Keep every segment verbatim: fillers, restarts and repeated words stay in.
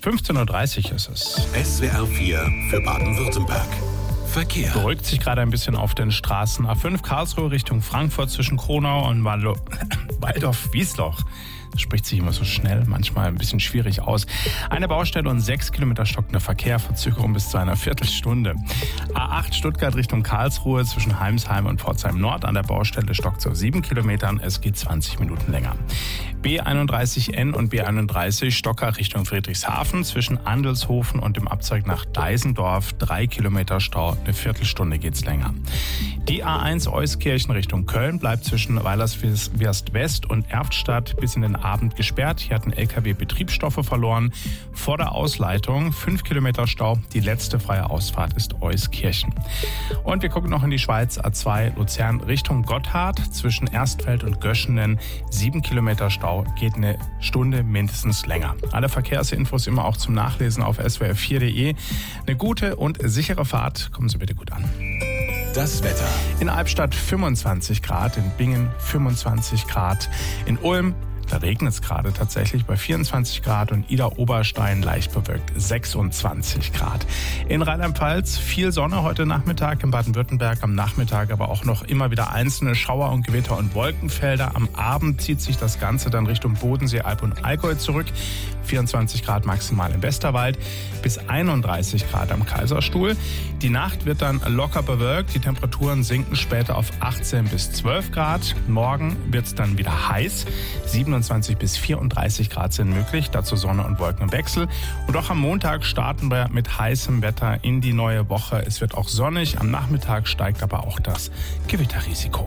fünfzehn Uhr dreißig ist es. S W R vier für Baden-Württemberg. Verkehr. Beruhigt sich gerade ein bisschen auf den Straßen. A fünf Karlsruhe Richtung Frankfurt zwischen Kronau und Wallo- Waldorf-Wiesloch. Das spricht sich immer so schnell, manchmal ein bisschen schwierig aus. Eine Baustelle und sechs Kilometer stockender Verkehr, Verzögerung bis zu einer Viertelstunde. A acht Stuttgart Richtung Karlsruhe zwischen Heimsheim und Pforzheim Nord. An der Baustelle stockt so sieben Kilometern, es geht zwanzig Minuten länger. B einunddreißig N und B einunddreißig Stocker Richtung Friedrichshafen zwischen Andelshofen und dem Abzweig nach Deisendorf. Drei Kilometer Stau, eine Viertelstunde geht's länger. Die A eins Euskirchen Richtung Köln bleibt zwischen Weilerswist West und Erftstadt bis in den Abend gesperrt. Hier hat ein L K W Betriebsstoffe verloren. Vor der Ausleitung fünf Kilometer Stau. Die letzte freie Ausfahrt ist Euskirchen. Und wir gucken noch in die Schweiz. A zwei Luzern Richtung Gotthard zwischen Erstfeld und Göschenen. sieben Kilometer Stau, geht eine Stunde mindestens länger. Alle Verkehrsinfos immer auch zum Nachlesen auf s w r vier punkt d e. Eine gute und sichere Fahrt. Kommen Sie bitte gut an. Das Wetter. In Albstadt fünfundzwanzig Grad, in Bingen fünfundzwanzig Grad, in Ulm, da regnet es gerade tatsächlich bei vierundzwanzig Grad und Ida-Oberstein leicht bewölkt sechsundzwanzig Grad. In Rheinland-Pfalz viel Sonne heute Nachmittag, in Baden-Württemberg am Nachmittag aber auch noch immer wieder einzelne Schauer und Gewitter und Wolkenfelder. Am Abend zieht sich das Ganze dann Richtung Bodensee, Alb und Allgäu zurück. vierundzwanzig Grad maximal im Westerwald bis einunddreißig Grad am Kaiserstuhl. Die Nacht wird dann locker bewölkt. Die Temperaturen sinken später auf achtzehn bis zwölf Grad. Morgen wird es dann wieder heiß. siebenundzwanzig bis vierunddreißig Grad sind möglich. Dazu Sonne und Wolken im Wechsel. Und auch am Montag starten wir mit heißem Wetter in die neue Woche. Es wird auch sonnig. Am Nachmittag steigt aber auch das Gewitterrisiko.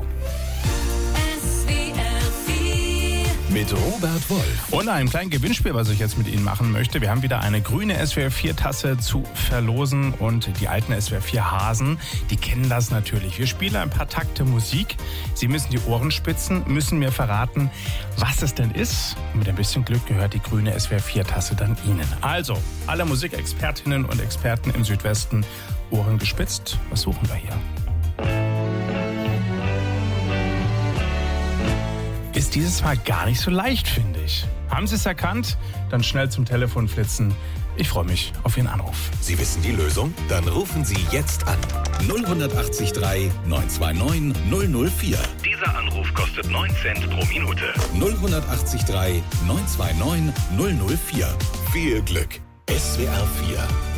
Mit Robert Wolf. Und einem kleinen Gewinnspiel, was ich jetzt mit Ihnen machen möchte. Wir haben wieder eine grüne S W R vier Tasse zu verlosen und die alten S W R vier Hasen, die kennen das natürlich. Wir spielen ein paar Takte Musik. Sie müssen die Ohren spitzen, müssen mir verraten, was es denn ist. Und mit ein bisschen Glück gehört die grüne S W R vier Tasse dann Ihnen. Also, alle Musikexpertinnen und Experten im Südwesten, Ohren gespitzt. Was suchen wir hier? Ist dieses Mal gar nicht so leicht, finde ich. Haben Sie es erkannt? Dann schnell zum Telefon flitzen. Ich freue mich auf Ihren Anruf. Sie wissen die Lösung? Dann rufen Sie jetzt an. null acht drei neun zwei neun null null vier. Dieser Anruf kostet neun Cent pro Minute. null acht drei neun zwei neun null null vier. Viel Glück. S W R vier